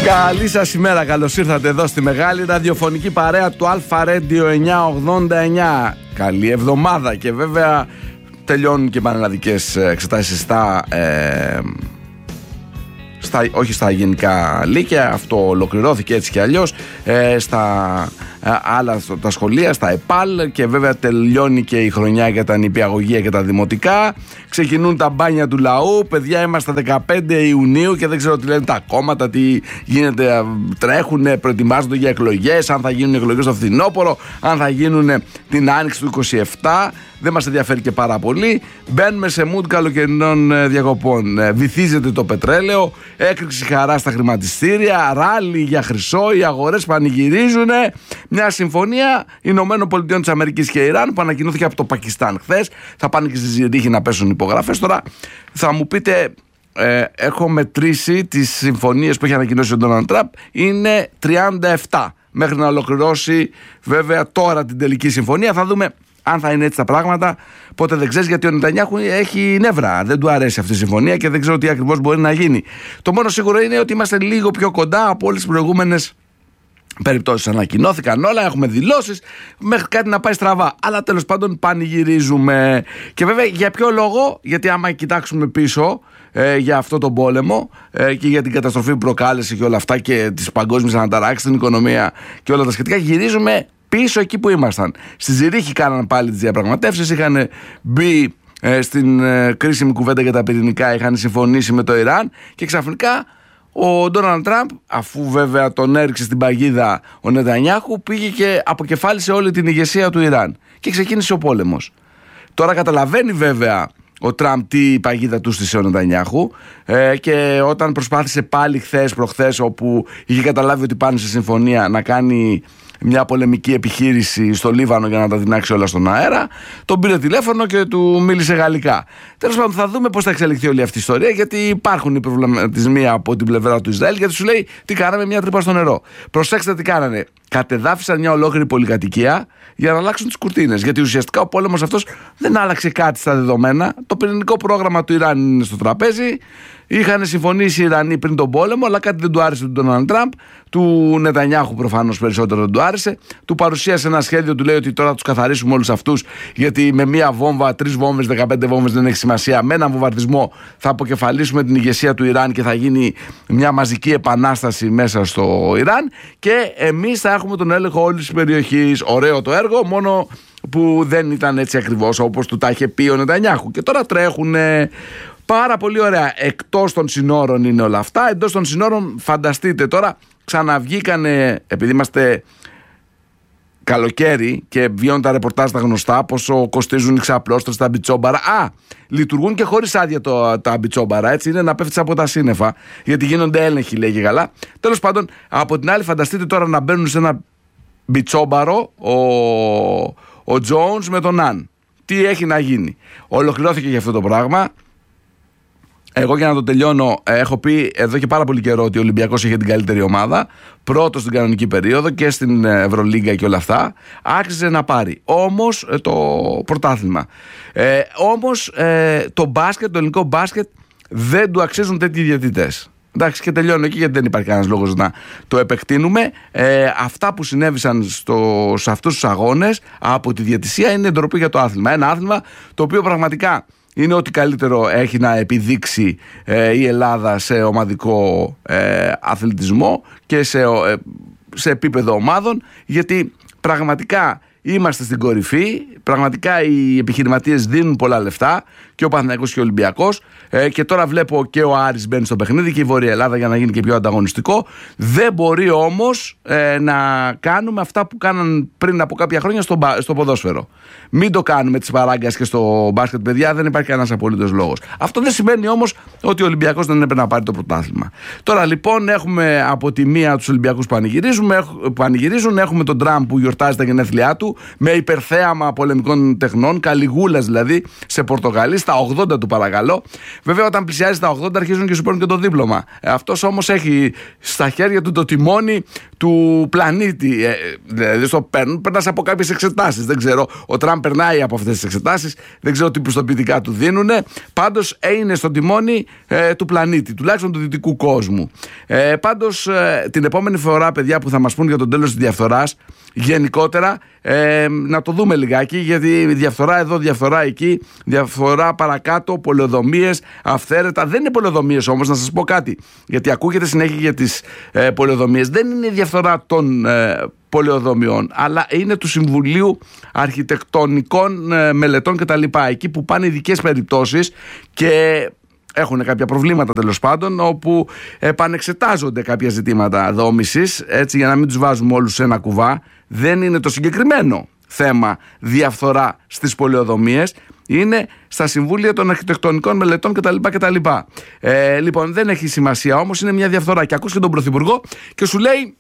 Καλή σας ημέρα, καλώς ήρθατε εδώ στη μεγάλη ραδιοφωνική παρέα του Αλφα Radio 989. Καλή εβδομάδα και βέβαια τελειώνουν και οι πανελλαδικές εξετάσεις όχι στα γενικά λύκεια, αυτό ολοκληρώθηκε έτσι και αλλιώς, στα άλλα τα σχολεία, στα ΕΠΑΛ, και βέβαια τελειώνει και η χρονιά για τα νηπιαγωγεία και τα δημοτικά. Ξεκινούν τα μπάνια του λαού. Παιδιά, είμαστε 15 Ιουνίου και δεν ξέρω τι λένε τα κόμματα, τι γίνεται, τρέχουν, προετοιμάζονται για εκλογές, αν θα γίνουν εκλογές στο φθινόπωρο, αν θα γίνουν την άνοιξη του 27. Δεν μας ενδιαφέρει και πάρα πολύ. Μπαίνουμε σε mood καλοκαιρινών διακοπών. Βυθίζεται το πετρέλαιο, έκρηξη χαρά στα χρηματιστήρια, ράλι για χρυσό, οι αγορές πανηγυρίζουν. Μια συμφωνία Ηνωμένων Πολιτειών της Αμερικής και Ιράν που ανακοινώθηκε από το Πακιστάν χθες. Θα πάνε και στη Ζηρίχη να πέσουν υπογραφές. Τώρα θα μου πείτε, έχω μετρήσει τις συμφωνίες που έχει ανακοινώσει ο Ντόναλντ Τραμπ. Είναι 37 μέχρι να ολοκληρώσει βέβαια τώρα την τελική συμφωνία. Θα δούμε αν θα είναι έτσι τα πράγματα. Πότε δεν ξέρεις, γιατί ο Νετανιάχου έχει νεύρα. Δεν του αρέσει αυτή η συμφωνία και δεν ξέρω τι ακριβώς μπορεί να γίνει. Το μόνο σίγουρο είναι ότι είμαστε λίγο πιο κοντά από όλες τις προηγούμενες περιπτώσεις. Ανακοινώθηκαν όλα, έχουμε δηλώσεις, μέχρι κάτι να πάει στραβά. Αλλά τέλος πάντων πανηγυρίζουμε. Και βέβαια για ποιο λόγο? Γιατί άμα κοιτάξουμε πίσω για αυτό τον πόλεμο και για την καταστροφή που προκάλεσε και όλα αυτά και τις παγκόσμιες αναταράξεις στην οικονομία και όλα τα σχετικά, γυρίζουμε πίσω εκεί που ήμασταν. Στη Ζηρίχη κάναν πάλι τις διαπραγματεύσεις, είχαν μπει στην κρίσιμη κουβέντα για τα πυρηνικά, είχαν συμφωνήσει με το Ιράν και ξαφνικά ο Ντόναλντ Τραμπ, αφού βέβαια τον έριξε στην παγίδα ο Νετανιάχου, πήγε και αποκεφάλισε όλη την ηγεσία του Ιράν και ξεκίνησε ο πόλεμος. Τώρα καταλαβαίνει βέβαια ο Τραμπ τι παγίδα του στήσε ο Νετανιάχου, και όταν προσπάθησε πάλι προχθές, όπου είχε καταλάβει ότι πάνε σε συμφωνία, να κάνει μια πολεμική επιχείρηση στο Λίβανο για να τα δυνάξει όλα στον αέρα, τον πήρε τηλέφωνο και του μίλησε γαλλικά. Τέλος πάντων, θα δούμε πώς θα εξελιχθεί όλη αυτή η ιστορία, γιατί υπάρχουν οι προβληματισμοί από την πλευρά του Ισραήλ, γιατί σου λέει τι κάναμε, μια τρύπα στο νερό. Προσέξτε τι κάνανε. Κατεδάφισαν μια ολόκληρη πολυκατοικία για να αλλάξουν τις κουρτίνες. Γιατί ουσιαστικά ο πόλεμος αυτός δεν άλλαξε κάτι στα δεδομένα. Το πυρηνικό πρόγραμμα του Ιράν είναι στο τραπέζι. Είχαν συμφωνήσει οι Ιρανοί πριν τον πόλεμο, αλλά κάτι δεν του άρεσε του Ντόναλντ Τραμπ. Του Νετανιάχου προφανώς περισσότερο δεν του άρεσε. Του παρουσίασε ένα σχέδιο, του λέει ότι τώρα τους καθαρίσουμε όλους αυτούς, γιατί με μία βόμβα, 3 βόμβες, 15 βόμβες δεν έχει σημασία. Με έναν βομβαρδισμό θα αποκεφαλίσουμε την ηγεσία του Ιράν και θα γίνει μια μαζική επανάσταση μέσα στο Ιράν. Και εμείς θα έχουμε τον έλεγχο όλης της περιοχής. Ωραίο το έργο, μόνο που δεν ήταν έτσι ακριβώς όπως του τα είχε πει ο Νετανιάχου. Και τώρα τρέχουν. Πάρα πολύ ωραία. Εκτός των συνόρων είναι όλα αυτά. Εντός των συνόρων, φανταστείτε τώρα, ξαναβγήκανε, επειδή είμαστε καλοκαίρι και βγαίνουν τα ρεπορτάζ τα γνωστά, πόσο κοστίζουν οι ξαπλώστρες, τα μπιτσόμπαρα. Λειτουργούν και χωρίς άδεια τα μπιτσόμπαρα, έτσι, είναι να πέφτεις από τα σύννεφα, γιατί γίνονται έλεγχοι, λέγει καλά. Τέλος πάντων, από την άλλη, φανταστείτε τώρα να μπαίνουν σε ένα μπιτσόμπαρο ο Τζόουνς με τον Αν. Τι έχει να γίνει? Ολοκληρώθηκε για αυτό το πράγμα. Εγώ, για να το τελειώνω, έχω πει εδώ και πάρα πολύ καιρό ότι ο Ολυμπιακός είχε την καλύτερη ομάδα, πρώτος στην κανονική περίοδο και στην Ευρωλίγκα και όλα αυτά. Άξιζε να πάρει όμως το πρωτάθλημα. Όμως το μπάσκετ, το ελληνικό μπάσκετ, δεν του αξίζουν τέτοιοι διαιτητές. Εντάξει, και τελειώνω εκεί, γιατί δεν υπάρχει κανένας λόγος να το επεκτείνουμε. Αυτά που συνέβησαν σε αυτούς τους αγώνες από τη διαιτησία είναι ντροπή για το άθλημα. Ένα άθλημα το οποίο πραγματικά είναι ό,τι καλύτερο έχει να επιδείξει η Ελλάδα σε ομαδικό αθλητισμό και σε επίπεδο ομάδων, γιατί πραγματικά είμαστε στην κορυφή, πραγματικά οι επιχειρηματίες δίνουν πολλά λεφτά, και ο Παναθηναϊκός και ο Ολυμπιακός, και τώρα βλέπω και ο Άρης μπαίνει στο παιχνίδι και η Βόρεια Ελλάδα για να γίνει και πιο ανταγωνιστικό. Δεν μπορεί όμως να κάνουμε αυτά που κάναν πριν από κάποια χρόνια στο ποδόσφαιρο. Μην το κάνουμε τις παράγκας και στο μπάσκετ, παιδιά, δεν υπάρχει κανένας απολύτως λόγος. Αυτό δεν σημαίνει όμως ότι ο Ολυμπιακός δεν έπρεπε να πάρει το πρωτάθλημα. Τώρα λοιπόν έχουμε από τη μία τους Ολυμπιακούς πανηγυρίζουν, έχουμε τον Τραμπ που γιορτάζει τα γενέθλιά του με υπερθέαμα πολεμικών τεχνών, Καλιγούλας δηλαδή, σε Πορτογαλία, στα 80 του παρακαλώ. Βέβαια, όταν πλησιάζει στα 80 αρχίζουν και σου παίρνουν και το δίπλωμα. Αυτός όμως έχει στα χέρια του το τιμόνι του πλανήτη. Δηλαδή στο περνάς από κάποιες εξετάσεις. Δεν ξέρω, ο Τραμπ περνάει από αυτές τις εξετάσεις. Δεν ξέρω τι πιστοποιητικά του δίνουν. Πάντως είναι στο τιμόνι του πλανήτη, τουλάχιστον του δυτικού κόσμου. Πάντως την επόμενη φορά, παιδιά, που θα μας πούν για τον τέλος της διαφθοράς, γενικότερα να το δούμε λιγάκι, γιατί διαφθορά εδώ, διαφθορά εκεί, διαφθορά παρακάτω, πολεοδομίες, αυθαίρετα. Δεν είναι πολεοδομίες όμως, να σας πω κάτι, γιατί ακούγεται συνέχεια για τις πολεοδομίες. Δεν είναι η διαφθορά των πολεοδομιών, αλλά είναι του Συμβουλίου Αρχιτεκτονικών Μελετών κτλ. Εκεί που πάνε ειδικές περιπτώσεις και έχουν κάποια προβλήματα, τέλος πάντων, όπου επανεξετάζονται κάποια ζητήματα δόμησης, έτσι, για να μην τους βάζουμε όλους σε ένα κουβά. Δεν είναι το συγκεκριμένο θέμα διαφθορά στις πολεοδομίες, είναι στα Συμβούλια των Αρχιτεκτονικών Μελετών κτλ. Λοιπόν, δεν έχει σημασία όμως, είναι μια διαφθορά. Και ακούς και τον Πρωθυπουργό και σου λέει: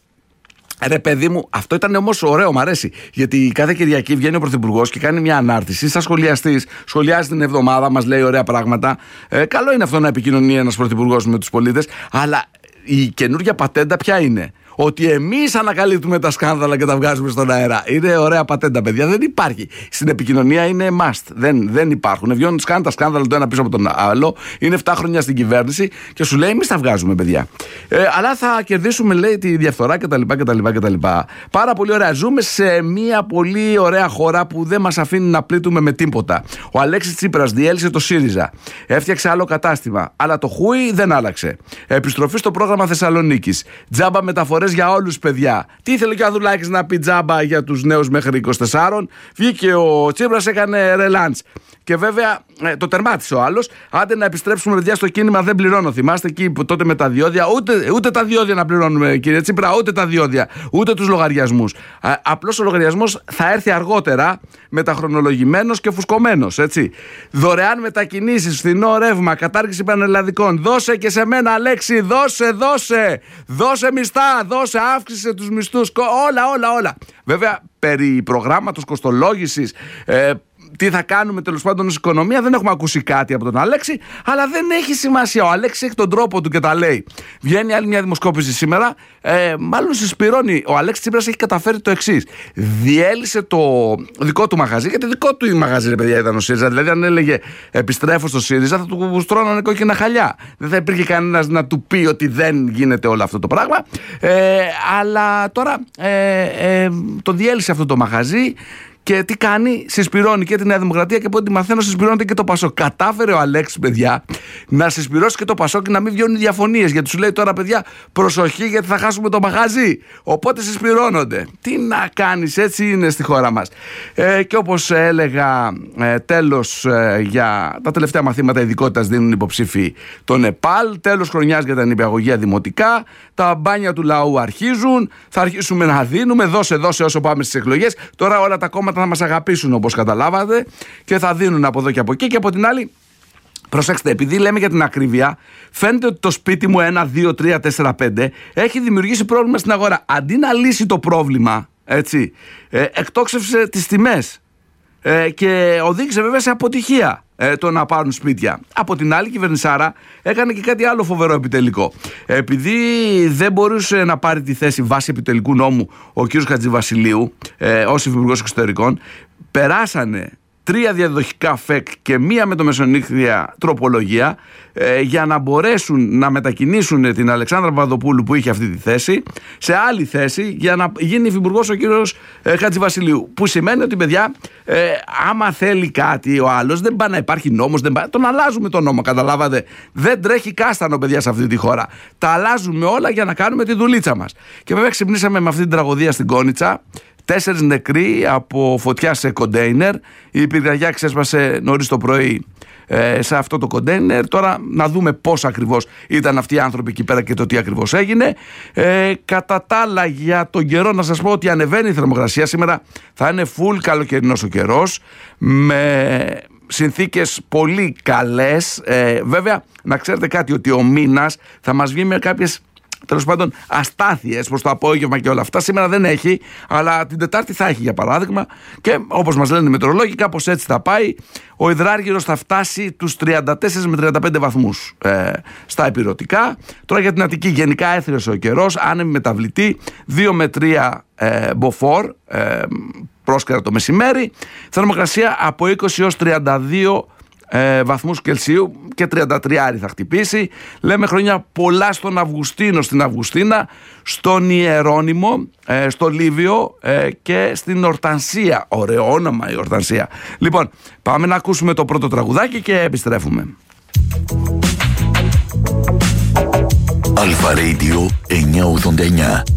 ρε παιδί μου, αυτό ήταν όμως ωραίο, μου αρέσει. Γιατί κάθε Κυριακή βγαίνει ο Πρωθυπουργός και κάνει μια ανάρτηση. Σαν σχολιαστής, σχολιάζει την εβδομάδα, μας λέει ωραία πράγματα. Καλό είναι αυτό να επικοινωνεί ένας Πρωθυπουργός με τους πολίτες. Αλλά η καινούργια πατέντα ποια είναι? Ότι εμείς ανακαλύπτουμε τα σκάνδαλα και τα βγάζουμε στον αέρα. Είναι ωραία πατέντα, παιδιά. Δεν υπάρχει. Στην επικοινωνία είναι must. Δεν υπάρχουν. Βγαίνουν τα σκάνδαλα το ένα πίσω από τον άλλο. Είναι 7 χρόνια στην κυβέρνηση και σου λέει: εμείς τα βγάζουμε, παιδιά. Αλλά θα κερδίσουμε, λέει, τη διαφθορά κτλ. Πάρα πολύ ωραία. Ζούμε σε μια πολύ ωραία χώρα που δεν μας αφήνει να πλήττουμε με τίποτα. Ο Αλέξης Τσίπρας διέλυσε το ΣΥΡΙΖΑ. Έφτιαξε άλλο κατάστημα. Αλλά το χούι δεν άλλαξε. Επιστροφή στο πρόγραμμα Θεσσαλονίκης. Τζάμπα μεταφορές για όλους, παιδιά. Τι ήθελε και ο Αδουλάκης να πει τζάμπα για τους νέους μέχρι 24. Βγήκε ο Τσίπρας, έκανε ρελάντς. Και βέβαια το τερμάτισε ο άλλος. Άντε να επιστρέψουμε, παιδιά, στο κίνημα δεν πληρώνω. Θυμάστε εκεί που τότε με τα διόδια, ούτε τα διόδια να πληρώνουμε, κύριε Τσίπρα, ούτε τα διόδια, ούτε τους λογαριασμούς. Απλώς ο λογαριασμός θα έρθει αργότερα, μεταχρονολογημένος και φουσκωμένος, έτσι. Δωρεάν μετακινήσεις, φθηνό ρεύμα, κατάργηση πανελλαδικών. Δώσε και σε μένα, Αλέξη, δώσε μισθά, αύξησε τους μισθούς, όλα. Βέβαια, περί προγράμματος κοστολόγησης, τι θα κάνουμε τέλος πάντων ως οικονομία, δεν έχουμε ακούσει κάτι από τον Αλέξη, αλλά δεν έχει σημασία. Ο Αλέξης έχει τον τρόπο του και τα λέει. Βγαίνει άλλη μια δημοσκόπηση σήμερα, μάλλον συσπηρώνει. Ο Αλέξης Τσίπρας έχει καταφέρει το εξής. Διέλυσε το δικό του μαγαζί, γιατί δικό του μαγαζί, ρε παιδιά, ήταν ο ΣΥΡΙΖΑ. Δηλαδή, αν έλεγε επιστρέφω στο ΣΥΡΙΖΑ, θα του στρώνανε κόκκινα χαλιά. Δεν θα υπήρχε κανένας να του πει ότι δεν γίνεται όλο αυτό το πράγμα. Αλλά τώρα το διέλυσε αυτό το μαγαζί. Και τι κάνει? Συσπηρώνει και τη Νέα Δημοκρατία και από ό,τι μαθαίνω συσπηρώνεται και το Πασόκ. Κατάφερε ο Αλέξης, παιδιά, να συσπηρώσει και το Πασόκ και να μην βγαίνουν διαφωνίες. Γιατί σου λέει τώρα, παιδιά, προσοχή, γιατί θα χάσουμε το μαγαζί. Οπότε συσπηρώνονται. Τι να κάνεις, έτσι είναι στη χώρα μας. Και όπως έλεγα, τέλος για τα τελευταία μαθήματα ειδικότητας δίνουν υποψήφοι το Νεπάλ. Τέλος χρονιάς για τα νηπιαγωγεία δημοτικά. Τα μπάνια του λαού αρχίζουν. Θα αρχίσουμε να δίνουμε. Δώσε όσο πάμε στις εκλογές. Τώρα όλα τα κόμματα θα μας αγαπήσουν, όπως καταλάβατε, και θα δίνουν από εδώ και από εκεί. Και από την άλλη, προσέξτε, επειδή λέμε για την ακρίβεια, φαίνεται ότι το σπίτι μου 1, 2, 3, 4, 5 έχει δημιουργήσει πρόβλημα στην αγορά. Αντί να λύσει το πρόβλημα, έτσι, εκτόξευσε τις τιμές και οδήγησε βέβαια σε αποτυχία το να πάρουν σπίτια. Από την άλλη, η κυβερνησάρα έκανε και κάτι άλλο φοβερό επιτελικό. Επειδή δεν μπορούσε να πάρει τη θέση βάσει επιτελικού νόμου ο κ. Χατζηβασιλείου ως Υφυπουργός Εξωτερικών, περάσανε 3 διαδοχικά ΦΕΚ και 1 με το μεσονύχτια τροπολογία για να μπορέσουν να μετακινήσουν την Αλεξάνδρα Παπαδοπούλου, που είχε αυτή τη θέση, σε άλλη θέση για να γίνει υφυπουργός ο κύριος Χατζηβασιλείου. Που σημαίνει ότι, παιδιά, άμα θέλει κάτι ο άλλος, δεν πάει να υπάρχει νόμος, τον αλλάζουμε τον νόμο, καταλάβατε. Δεν τρέχει κάστανο, παιδιά, σε αυτή τη χώρα. Τα αλλάζουμε όλα για να κάνουμε τη δουλίτσα μας. Και βέβαια ξυπνήσαμε με αυτή την τραγωδία στην Κόνιτσα. 4 νεκροί από φωτιά σε κοντέινερ. Η πυρκαγιά ξέσπασε νωρίς το πρωί σε αυτό το κοντέινερ. Τώρα να δούμε πώς ακριβώς ήταν αυτοί οι άνθρωποι εκεί πέρα και το τι ακριβώς έγινε. Κατά τα άλλα, για τον καιρό να σας πω ότι ανεβαίνει η θερμοκρασία. Σήμερα θα είναι full καλοκαιρινός ο καιρός, με συνθήκες πολύ καλές. Βέβαια, να ξέρετε κάτι, ότι ο μήνας θα μας βγει με κάποιες τέλος πάντων αστάθειες προς το απόγευμα και όλα αυτά. Σήμερα δεν έχει, αλλά την Τετάρτη θα έχει για παράδειγμα. Και όπως μας λένε οι μετεωρολόγοι, κάπως έτσι θα πάει. Ο υδράργυρος θα φτάσει τους 34 με 35 βαθμούς στα ηπειρωτικά. Τώρα για την Αττική, γενικά έθριος ο καιρός, άνεμη μεταβλητή, 2 με 3 μποφόρ, πρόσκαιρα το μεσημέρι. Θερμοκρασία από 20 έως 32 βαθμούς Κελσίου και 33 θα χτυπήσει. Λέμε χρόνια πολλά στον Αυγουστίνο, στην Αυγουστίνα, στον Ιερώνυμο, στο Λίβιο και στην Ορτανσία. Ωραίο όνομα η Ορτανσία. Λοιπόν, πάμε να ακούσουμε το πρώτο τραγουδάκι και επιστρέφουμε. Αλφα Radio 989.